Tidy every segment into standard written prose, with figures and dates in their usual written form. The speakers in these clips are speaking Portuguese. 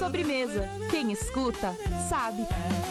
Sobremesa. Quem escuta, sabe.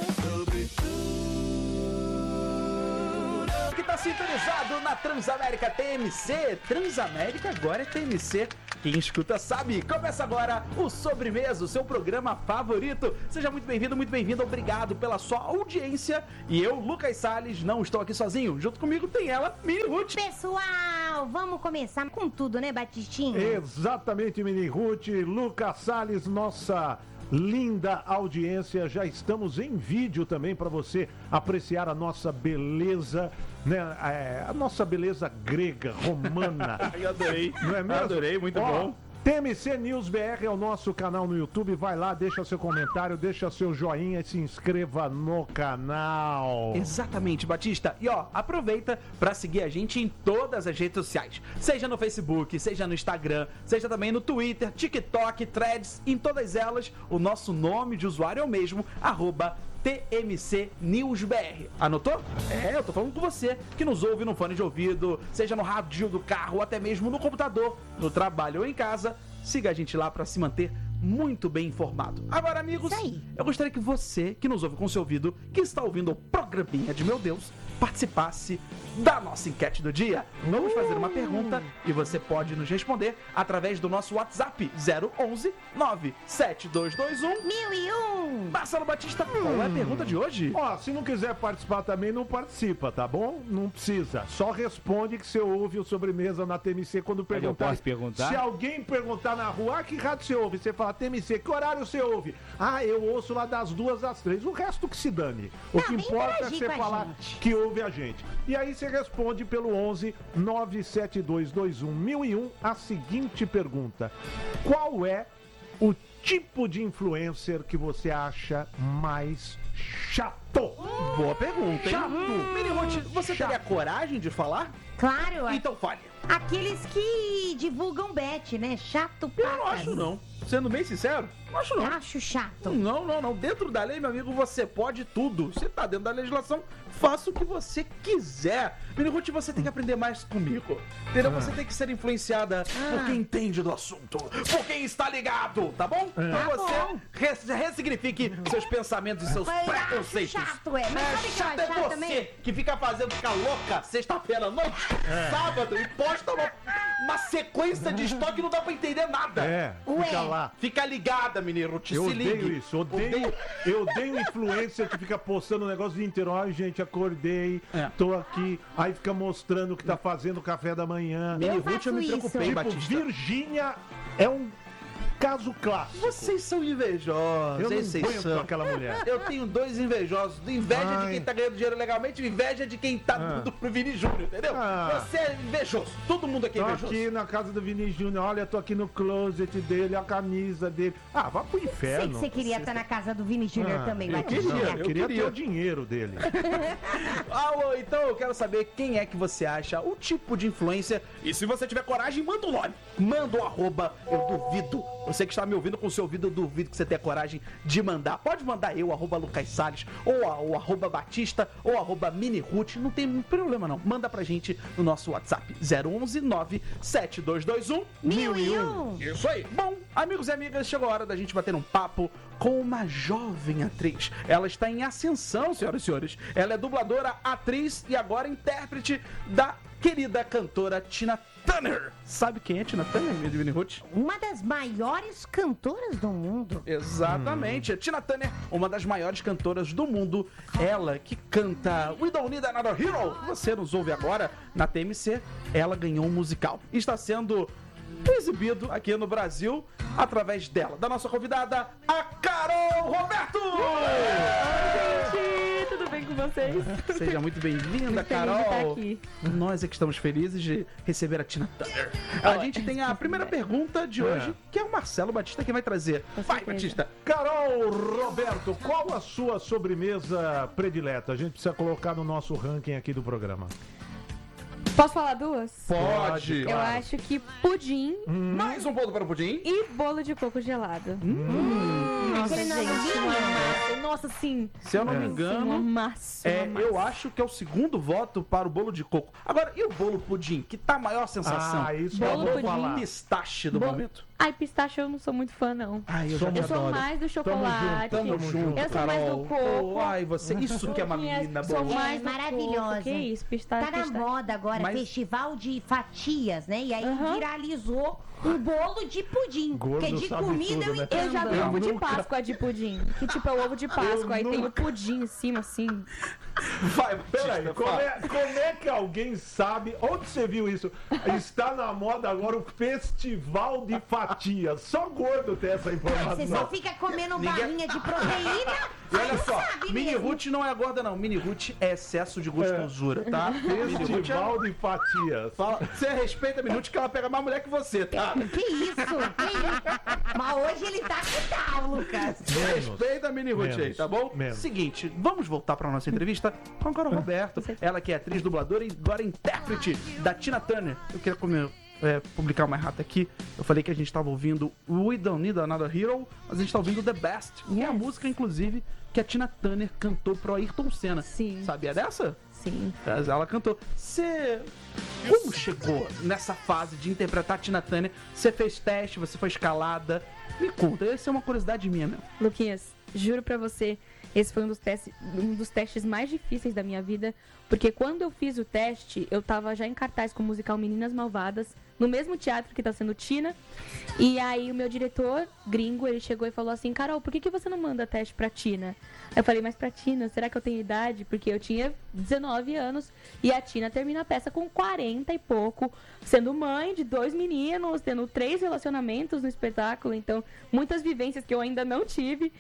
Que tá sintonizado na Transamérica TMC. Transamérica agora é TMC. Quem escuta sabe. Começa agora o Sobremesa, o seu programa favorito. Seja muito bem-vindo, obrigado pela sua audiência. E eu, Lucas Salles, não estou aqui sozinho. Junto comigo tem ela, Mini Ruth. Pessoal, vamos começar com tudo, né, Batistinha? Exatamente, Mini Ruth, Lucas Salles, nossa linda audiência. Já estamos em vídeo também para você apreciar a nossa beleza, né? A nossa beleza grega, romana. Eu adorei. Não é mesmo? Adorei, muito bom. TMC News BR é o nosso canal no YouTube. Vai lá, deixa seu comentário, deixa seu joinha e se inscreva no canal. Exatamente, Batista. E ó, aproveita pra seguir a gente em todas as redes sociais. Seja no Facebook, seja no Instagram, seja também no Twitter, TikTok, Threads. Em todas elas, o nosso nome de usuário é o mesmo, @TMC News BR. Anotou? Eu tô falando com você que nos ouve no fone de ouvido, seja no rádio do carro ou até mesmo no computador, no trabalho ou em casa. Siga a gente lá pra se manter muito bem informado. Agora, amigos, eu gostaria que você, que nos ouve com seu ouvido, que está ouvindo o programinha de Meu Deus, participasse da nossa enquete do dia. Vamos fazer uma pergunta e você pode nos responder através do nosso WhatsApp 011 97221 1001. Marcelo Batista, qual é a pergunta de hoje? Ó, se não quiser participar também, não participa, tá bom? Não precisa. Só responde que você ouve o Sobremesa na TMC quando perguntar. Eu posso perguntar? Se alguém perguntar na rua, que rádio você ouve? Você fala, TMC, que horário você ouve? Eu ouço lá das 2 às 3. O resto que se dane. O que importa é você falar que ouve a gente. E aí você responde pelo 11 97221 1001 a seguinte pergunta: qual é o tipo de influencer que você acha mais chato? Boa pergunta, hein? Chato. Mini Ruth, você teria coragem de falar? Claro, Então fale. aqueles que divulgam bet, né? Chato pra Eu não acho, não. Sendo bem sincero, não acho, não. Acho chato. Não. Dentro da lei, meu amigo, você pode tudo. Você tá dentro da legislação, faça o que você quiser. Mini Ruth, você tem que aprender mais comigo. Entendeu? Você tem que ser influenciada por quem entende do assunto, por quem está ligado, tá bom? Então você ressignifique seus pensamentos e seus Mas eu acho preconceitos. chato, mas sabe que eu Chato acho é chato você também? que fica ficar louca sexta-feira à noite, sábado, e posta uma sequência de estoque que não dá pra entender nada. Fica lá. Fica ligada, menino, Eu se odeio ligue. isso, eu odeio influencer que fica postando um negócio o dia inteiro. Ai, gente, acordei, tô aqui. Aí fica mostrando o que tá fazendo o café da manhã. Mini faço Ruth, eu me isso. preocupei, Tipo, Batista. Virgínia é um caso clássico. Vocês são invejosos, Eu não vocês aguento são. aquela mulher. Eu tenho dois invejosos. Inveja de quem tá ganhando dinheiro legalmente e inveja de quem tá dando pro Vini Júnior, entendeu? Você é invejoso. Todo mundo aqui é Tô invejoso. aqui na casa do Vini Júnior, olha, tô aqui no closet dele, a camisa dele. Vá pro Sei que inferno. você queria estar na casa do Vini Júnior também, eu Batistinha. queria ter o dinheiro dele. Alô, então eu quero saber quem é que você acha o tipo de influência. E se você tiver coragem, manda um nome. Manda um arroba, eu duvido. Você que está me ouvindo com o seu ouvido, eu duvido que você tenha coragem de mandar. Pode mandar eu, arroba Lucas Salles, ou arroba Batista, ou arroba Mini Ruth. Não tem problema não. Manda pra gente no nosso WhatsApp 011 97221 1001. Isso aí. Bom, amigos e amigas, chegou a hora da gente bater um papo com uma jovem atriz. Ela está em ascensão, senhoras e senhores. Ela é dubladora, atriz e agora intérprete da querida cantora Tina Turner. Sabe quem é Tina Turner, Mini Ruth? Uma das maiores cantoras do mundo. Exatamente. Tina Turner, uma das maiores cantoras do mundo. Ela que canta We Don't Need Another Hero. Você nos ouve agora na TMC. Ela ganhou um musical. Está sendo exibido aqui no Brasil através dela, da nossa convidada, a Carol Roberto! Gente, tudo bem com vocês? Seja muito bem-vinda, Muito feliz de estar Carol. aqui. Nós é que estamos felizes de receber a Tina Turner. A gente tem a primeira pergunta de hoje, que é o Marcelo Batista que vai trazer. Vai, certeza. Batista! Carol Roberto, qual a sua sobremesa predileta? A gente precisa colocar no nosso ranking aqui do programa. Posso falar duas? Pode! Eu acho que pudim Mais um ponto para o pudim. e bolo de coco gelado. Nossa, aquele gente, novinho. um amasso. Nossa, sim. Se eu não me Um engano, amasso. eu acho que é o segundo voto para o bolo de coco. Agora, e o bolo pudim? Que tá a maior sensação? Ah, isso Bolo eu vou pudim. falar. Pistache do momento. Ai, pistache eu não sou muito fã, não. Ai, eu Somos Eu sou adoro. mais do chocolate. Tamo junto, Eu sou mais do Carol. coco. Ai, você, isso que é uma menina Sou boa. mais do maravilhosa. coco. Que isso, pistache, Tá na pistache. moda agora, Mas- festival de fatias, né? E aí Aham. viralizou um bolo de pudim. Gordo Porque de sabe comida tudo, eu né? entendo. Eu já vi Eu ovo de nunca- Páscoa de pudim. Que tipo é o ovo de Páscoa. Aí tem o nunca- pudim em cima, assim. Vai, Peraí, Batista, como fala. é que alguém sabe? Onde você viu isso? Está na moda agora o festival de fatias. Só gordo tem essa Você informação. só fica comendo Ninguém- barrinha de proteína. E aí olha não só, sabe Mini mesmo. Ruth não é gorda, não. Mini Ruth é excesso de gostosura, tá? Mini Ruth Festival de fatias. Fala, você respeita a Mini Ruth que ela pega mais mulher que você, tá? Que isso? Que isso? Mas hoje ele tá que tal, Lucas? Respeita a Mini Ruth aí, Menos. tá bom? Menos. Seguinte, vamos voltar pra nossa entrevista com a Carol Roberto. Ela que é atriz, dubladora e agora intérprete da Tina Turner. Eu queria publicar uma errata aqui. Eu falei que a gente tava ouvindo We Don't Need Another Hero, mas a gente tá ouvindo The Best. Que é a música, inclusive, que a Tina Turner cantou pro Ayrton Senna. Sim. Sabia dessa? Sim. Ela cantou. Você. Como chegou nessa fase de interpretar a Tina Turner? Você fez teste, você foi escalada? Me conta, essa é uma curiosidade minha mesmo. Luquinhas, juro pra você, esse foi um dos testes mais difíceis da minha vida, porque quando eu fiz o teste, eu tava já em cartaz com o musical Meninas Malvadas, no mesmo teatro que tá sendo Tina, e aí o meu diretor, gringo, ele chegou e falou assim: Carol, por que você não manda teste pra Tina? Aí eu falei, mas pra Tina, será que eu tenho idade? Porque eu tinha 19 anos, e a Tina termina a peça com 40 e pouco, sendo mãe de 2 meninos, tendo 3 relacionamentos no espetáculo, então muitas vivências que eu ainda não tive.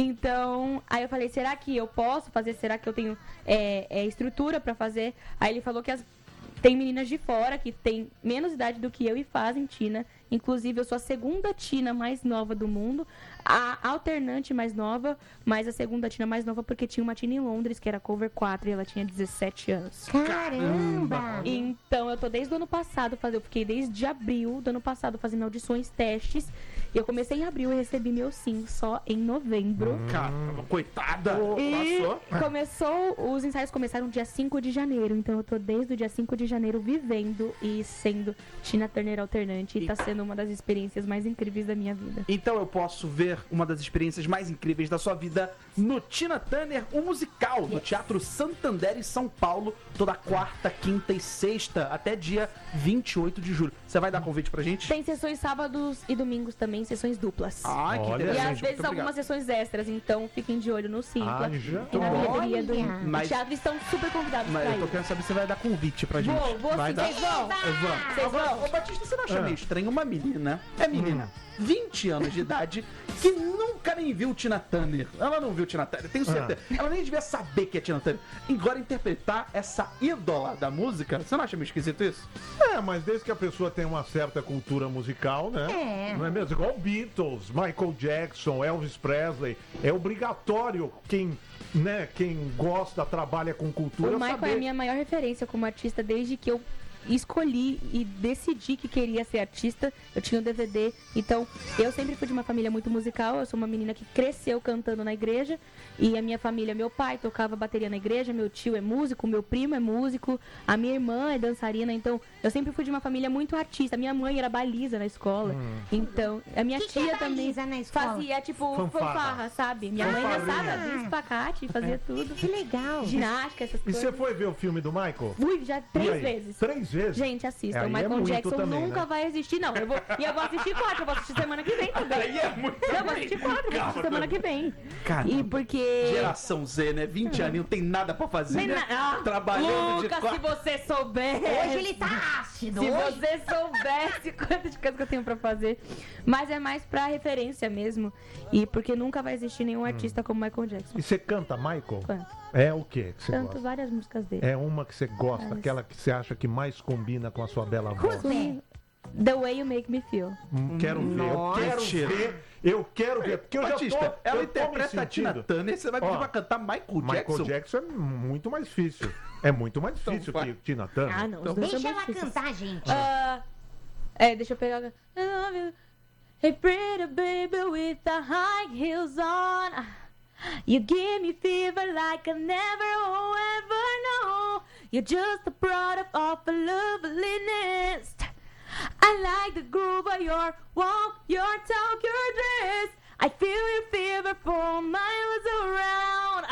Então, aí eu falei, será que eu posso fazer? Será que eu tenho estrutura pra fazer? Aí ele falou que tem meninas de fora que têm menos idade do que eu e fazem Tina. Inclusive, eu sou a segunda Tina mais nova do mundo, a alternante mais nova, mas a segunda Tina mais nova porque tinha uma Tina em Londres, que era cover 4, e ela tinha 17 anos. Caramba! Então, eu tô desde o ano passado, eu fiquei desde abril do ano passado fazendo audições, testes. E eu comecei em abril e recebi meu sim só em novembro. Caramba, coitada! E Passou. os ensaios começaram dia 5 de janeiro. Então eu tô desde o dia 5 de janeiro vivendo e sendo Tina Turner alternante. E tá sendo uma das experiências mais incríveis da minha vida. Então eu posso ver uma das experiências mais incríveis da sua vida no Tina Turner, um musical, no Teatro Santander em São Paulo, toda quarta, quinta e sexta, até dia 28 de julho. Você vai dar convite pra gente? Tem sessões sábados e domingos também, sessões duplas. Ai, que Olha, E interessante. às vezes muito algumas obrigado. sessões extras, então fiquem de olho no Simpla Ah, já? e na bilheteria do Olha. Mas- teatro. Estão super convidados Mas pra eu tô ir. querendo saber se você vai dar convite pra gente. Vou Vai sim, dar? vocês vão? Vamos. Vocês Agora, vão? ô Batista, você não acha Ah. meio estranho uma menina, é menina, 20 anos de idade, que nunca nem viu Tina Turner. Ela não viu Tina Turner, tenho certeza. Ela nem devia saber que é Tina Turner. Agora interpretar essa ídola da música, você não acha meio esquisito isso? É, mas desde que a pessoa tem uma certa cultura musical, né? É. Não é mesmo? Igual Beatles, Michael Jackson, Elvis Presley. É obrigatório quem gosta, trabalha com cultura, O Michael saber. é a minha maior referência como artista desde que eu escolhi e decidi que queria ser artista. Eu tinha um DVD, então eu sempre fui de uma família muito musical. Eu sou uma menina que cresceu cantando na igreja, e a minha família, meu pai tocava bateria na igreja, meu tio é músico, meu primo é músico, a minha irmã é dançarina. Então eu sempre fui de uma família muito artista. Minha mãe era baliza na escola, então a minha Que tia é também baliza na escola? fazia tipo Fanfarra. fanfarra, sabe? Minha mãe dançava bis, espacate, fazia tudo, Que legal. ginástica, essas E coisas. você foi ver o filme do Michael? Fui já E 3 aí? vezes. 3 vezes? Gente, assista. Aí O é Michael muito Jackson também, nunca né? vai existir, não. Eu vou assistir 4, eu vou assistir semana que vem também. Aí é muito Eu vou assistir 4, eu vou assistir semana que vem. Caramba. E porque... Geração Z, né? 20 anos, não tem nada pra fazer, Tem né? na- Trabalhando Lucas, de se você soubesse. Hoje ele tá ácido. Se Hoje... você soubesse quantas coisas que eu tenho pra fazer. Mas é mais pra referência mesmo. E porque nunca vai existir nenhum artista como Michael Jackson. E você canta, Michael? Canto. É o quê que você Canto gosta? várias músicas dele. É uma que você gosta, aquela que você acha que mais combina com a sua bela voz. Sim. The Way You Make Me Feel. Quero ver, eu quero ver, porque eu Batista, já tô, ela eu tô me interpreta a Tina sentindo. Turner, você vai pedir Ó, pra cantar Michael Jackson? Michael Jackson é muito mais difícil. É muito mais difícil vai. que Tina Turner. Ah, não. Os dois Deixa são ela difíceis. cantar, gente. Deixa eu pegar. I love you. Hey pretty baby with the high heels on, you give me fever like I never ever know. You're just a product of a loveliness. I like the groove of your walk, your talk, your dress. I feel your fever for